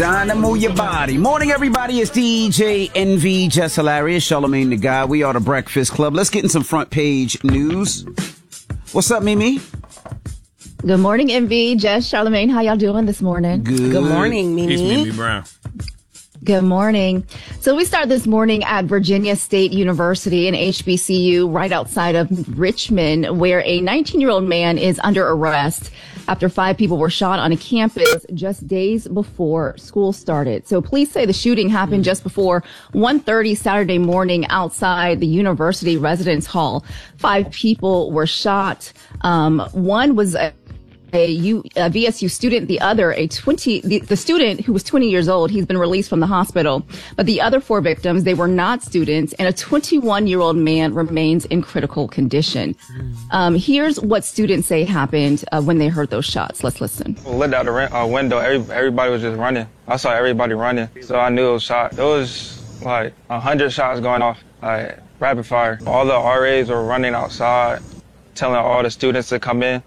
Time to move your body. Morning, everybody. It's DJ NV, Jess Hilarious, Charlamagne the Guy. We are the Breakfast Club. Let's get in some front page news. What's up, Mimi? Good morning, NV, Jess, Charlamagne. How y'all doing this morning? Good morning, Mimi. Peace, Mimi Brown. Good morning. So we start this morning at Virginia State University, an HBCU right outside of Richmond, where a 19-year-old man is under arrest after 5 people were shot on a campus just days before school started. So police say the shooting happened just before 1:30 Saturday morning outside the university residence hall. 5 people were shot. One was a VSU student, the other the student who was 20 years old. He's been released from the hospital. But the other 4 victims, they were not students, and a 21-year-old man remains in critical condition. Here's what students say happened when they heard those shots. Let's listen. I looked out the window. Everybody was just running. I saw everybody running, so I knew it was shot. There was like 100 shots going off, like rapid fire. All the RAs were running outside, telling all the students to come in.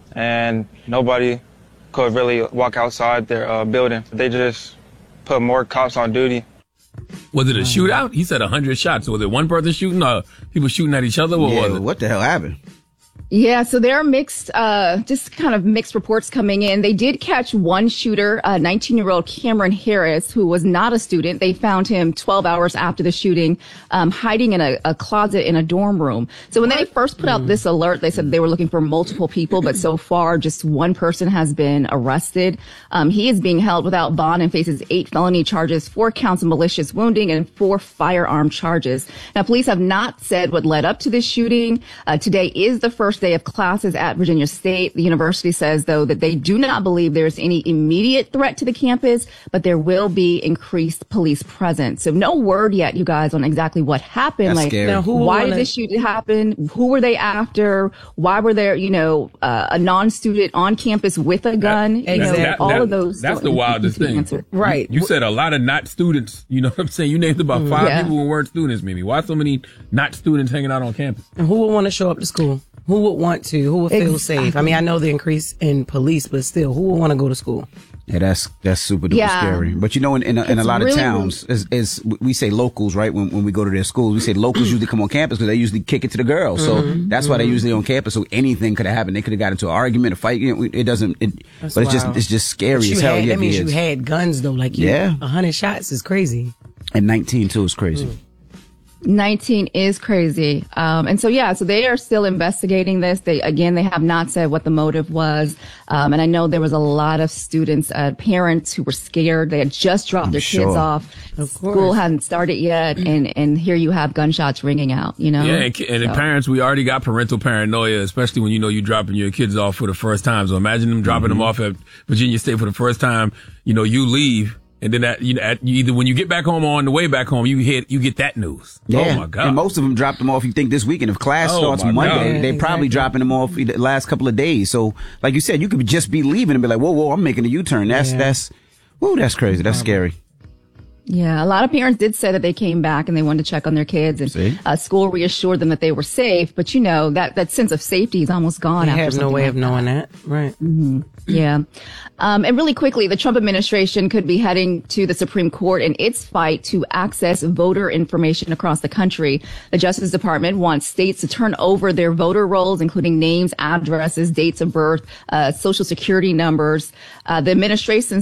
And nobody could really walk outside their building. They just put more cops on duty. Was it a shootout? He said 100 shots. Was it one person shooting or people shooting at each other? What was it? What the hell happened? Yeah, so there are mixed, just kind of mixed reports coming in. They did catch one shooter, 19-year-old Cameron Harris, who was not a student. They found him 12 hours after the shooting, hiding in a closet in a dorm room. So when they first put out this alert, they said they were looking for multiple people, but so far just one person has been arrested. He is being held without bond and faces 8 felony charges, 4 counts of malicious wounding, and 4 firearm charges. Now, police have not said what led up to this shooting. Today is the first day of classes at Virginia State. The university says, though, that they do not believe there's any immediate threat to the campus, but there will be increased police presence. So no word yet, you guys, on exactly what happened. That's like, scary. now, why did this shooting happen? Who were they after? Why were there, a non-student on campus with a gun? All of those. That's the wildest thing. Right. You said a lot of not students. You know what I'm saying? You named about 5 people who weren't students, Mimi. Why so many not students hanging out on campus? And who would want to show up to school? Who would want to? Who would feel safe? I mean, I know the increase in police, but still, who would want to go to school? Yeah, that's super duper scary. But in a lot of towns, is we say locals, right? When we go to their schools, we say locals usually come on campus because they usually kick it to the girls. So that's why they're usually on campus. So anything could have happened. They could have got into an argument, a fight. It's just scary as hell. That means you had guns though. 100 shots is crazy. And 19 too is crazy. 19 is crazy. So they are still investigating this. They have not said what the motive was. And I know there was a lot of students, parents who were scared. They had just dropped their kids off. School hadn't started yet. And here you have gunshots ringing out, Yeah. And parents, we already got parental paranoia, especially when, you're dropping your kids off for the first time. So imagine them dropping them off at Virginia State for the first time. You leave. And then either when you get back home or on the way back home, you get that news. Yeah. Oh my God. And most of them dropped them off. You think this weekend, if class starts Monday, they're probably dropping them off the last couple of days. So, like you said, you could just be leaving and be like, whoa, I'm making a U-turn. That's crazy. That's scary. Yeah, a lot of parents did say that they came back and they wanted to check on their kids, and school reassured them that they were safe. But that sense of safety is almost gone. They after have no way of knowing that, right? Mm-hmm. Yeah. And really quickly, the Trump administration could be heading to the Supreme Court in its fight to access voter information across the country. The Justice Department wants states to turn over their voter rolls, including names, addresses, dates of birth, social security numbers. The administration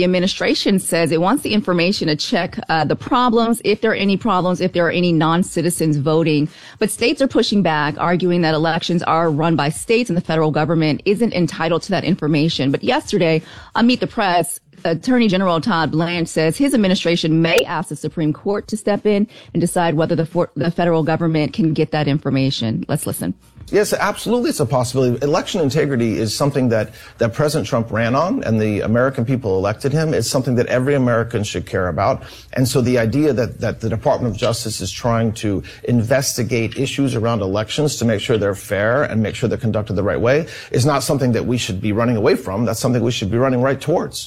says it wants the information to check the problems, if there are any problems, if there are any non-citizens voting. But states are pushing back, arguing that elections are run by states and the federal government isn't entitled to that information. But yesterday, on Meet the Press, Attorney General Todd Blanche says his administration may ask the Supreme Court to step in and decide whether the federal government can get that information. Let's listen. Yes, absolutely. It's a possibility. Election integrity is something that President Trump ran on and the American people elected him. It's something that every American should care about. And so the idea that the Department of Justice is trying to investigate issues around elections to make sure they're fair and make sure they're conducted the right way is not something that we should be running away from. That's something we should be running right towards.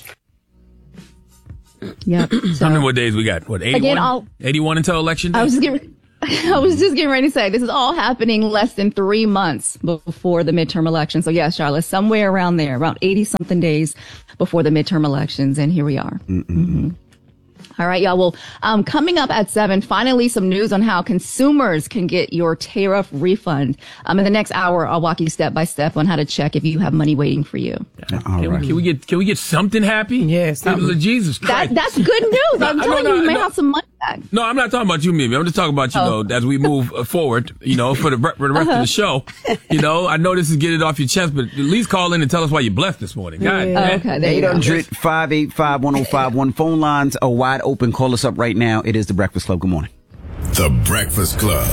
Yeah. How many more days we got? What, 81? 81 until election day? I was just getting ready to say, this is all happening less than 3 months before the midterm election. So yes, Charlotte, somewhere around there, around 80-something days before the midterm elections. And here we are. Mm-hmm. All right, y'all. Well, coming up at 7, finally some news on how consumers can get your tariff refund. In the next hour, I'll walk you step by step on how to check if you have money waiting for you. Can we get something happy? Yes. Jesus Christ. That's good news. I'm telling you, you may have some money back. No, I'm not talking about you, Mimi. I'm just talking about, as we move forward, for the rest of the show. I know this is get it off your chest, but at least call in and tell us why you're blessed this morning. God, okay, there you go. 800-585-1051. Phone lines are wide open. Call us up right now. It is The Breakfast Club. Good morning. The Breakfast Club.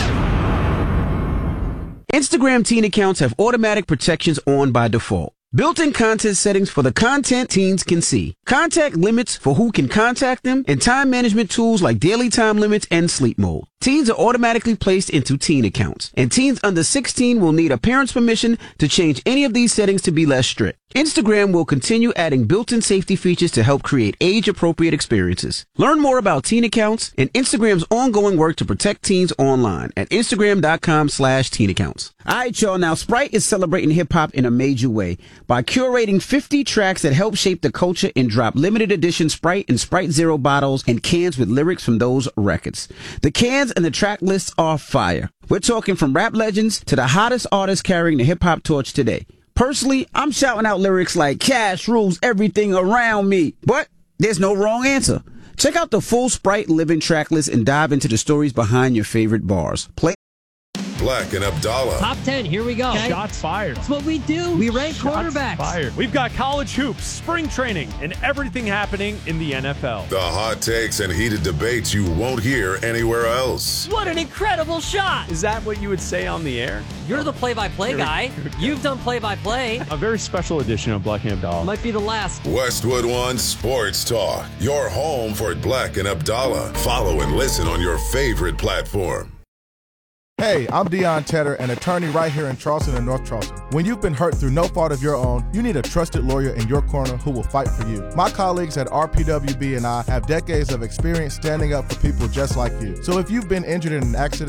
Instagram teen accounts have automatic protections on by default. Built-in content settings for the content teens can see. Contact limits for who can contact them, and time management tools like daily time limits and sleep mode. Teens are automatically placed into teen accounts, and teens under 16 will need a parent's permission to change any of these settings to be less strict. Instagram will continue adding built-in safety features to help create age-appropriate experiences. Learn more about teen accounts and Instagram's ongoing work to protect teens online at Instagram.com/teen accounts. All right, y'all. Now, Sprite is celebrating hip-hop in a major way by curating 50 tracks that help shape the culture and drop limited edition Sprite and Sprite Zero bottles and cans with lyrics from those records. The cans and the track lists are fire. We're talking from rap legends to the hottest artists carrying the hip-hop torch today. Personally, I'm shouting out lyrics like "Cash rules everything around me," but there's no wrong answer. Check out the full Sprite Living track list and dive into the stories behind your favorite bars. Black and Abdallah. Top 10, here we go. Okay. Shots fired. That's what we do. We rank quarterbacks. Fired. We've got college hoops, spring training, and everything happening in the NFL. The hot takes and heated debates you won't hear anywhere else. What an incredible shot. Is that what you would say on the air? You're the play-by-play guy. You've done play-by-play. A very special edition of Black and Abdallah. Might be the last. Westwood One Sports Talk. Your home for Black and Abdallah. Follow and listen on your favorite platform. Hey, I'm Deion Tedder, an attorney right here in Charleston and North Charleston. When you've been hurt through no fault of your own, you need a trusted lawyer in your corner who will fight for you. My colleagues at RPWB and I have decades of experience standing up for people just like you. So if you've been injured in an accident,